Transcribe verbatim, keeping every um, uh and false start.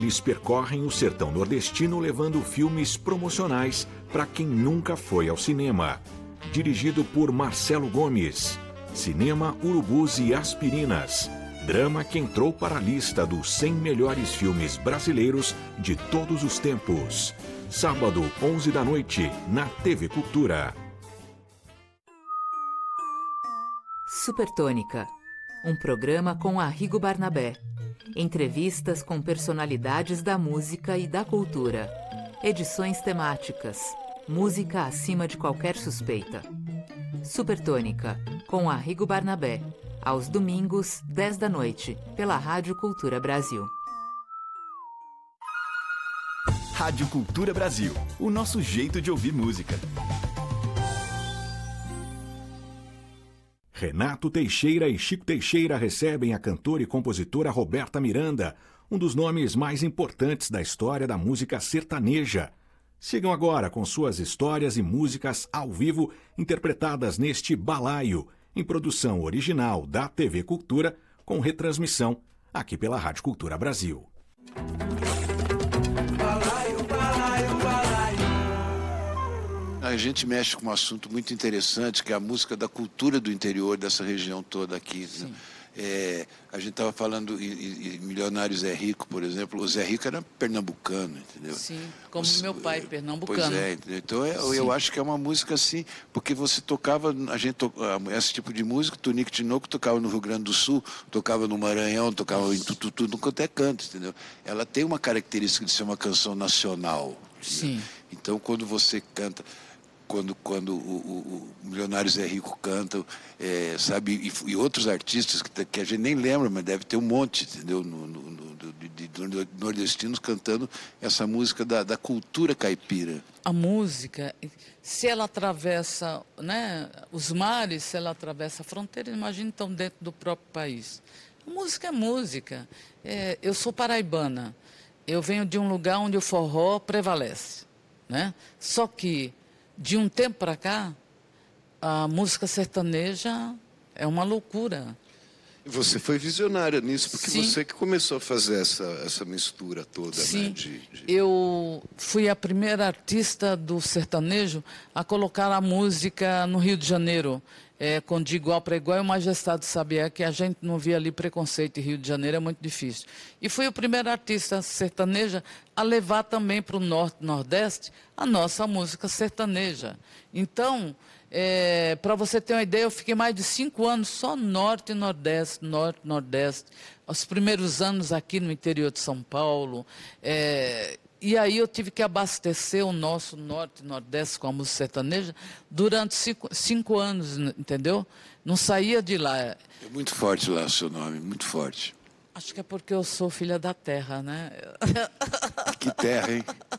Eles percorrem o sertão nordestino levando filmes promocionais para quem nunca foi ao cinema. Dirigido por Marcelo Gomes. Cinema, Urubus e Aspirinas. Drama que entrou para a lista dos cem melhores filmes brasileiros de todos os tempos. Sábado, onze da noite, na T V Cultura. Supertônica, um programa com Arrigo Barnabé. Entrevistas com personalidades da música e da cultura. Edições temáticas. Música acima de qualquer suspeita. Supertônica, com Arrigo Barnabé. Aos domingos, dez da noite, pela Rádio Cultura Brasil. Rádio Cultura Brasil, o nosso jeito de ouvir música. Renato Teixeira e Chico Teixeira recebem a cantora e compositora Roberta Miranda, um dos nomes mais importantes da história da música sertaneja. Sigam agora com suas histórias e músicas ao vivo interpretadas neste balaio, em produção original da T V Cultura, com retransmissão aqui pela Rádio Cultura Brasil. A gente mexe com um assunto muito interessante, que é a música da cultura do interior dessa região toda aqui. Né? É, a gente estava falando em, em Milionário Zé Rico, por exemplo. O Zé Rico era pernambucano, entendeu? Sim, como o, meu pai, pernambucano. Pois é, então é, eu acho que é uma música assim, porque você tocava, a gente to, esse tipo de música, Tonico Tinoco tocava no Rio Grande do Sul, tocava no Maranhão, tocava em tudo, tudo, quanto é canto, entendeu? Ela tem uma característica de ser uma canção nacional. Sim. Né? Então, quando você canta... Quando, quando o, o, o Milionário Zé Rico canta, é, sabe, e, e outros artistas que, que a gente nem lembra, mas deve ter um monte, entendeu, no, no, no, de, de nordestinos cantando essa música da, da cultura caipira. A música, se ela atravessa, né, os mares, se ela atravessa a fronteira, imagina então dentro do próprio país. A música é música. É, eu sou paraibana, eu venho de um lugar onde o forró prevalece, né? Só que de um tempo para cá, a música sertaneja é uma loucura. Você foi visionária nisso, porque Sim. você que começou a fazer essa, essa mistura toda. Sim, né? de, de... eu fui a primeira artista do sertanejo a colocar a música no Rio de Janeiro, é, com De Igual para Igual e o Majestade Sabiá, que a gente não via ali preconceito em Rio de Janeiro, é muito difícil. E fui a primeira artista sertaneja a levar também para o Norte e Nordeste a nossa música sertaneja. Então, é, para você ter uma ideia, eu fiquei mais de cinco anos só Norte e Nordeste, Norte e Nordeste. Os primeiros anos aqui no interior de São Paulo. É, e aí eu tive que abastecer o nosso Norte e Nordeste com a música sertaneja durante cinco, cinco anos, entendeu? Não saía de lá. É muito forte lá o seu nome, muito forte. Acho que é porque eu sou filha da terra, né? Que terra, hein?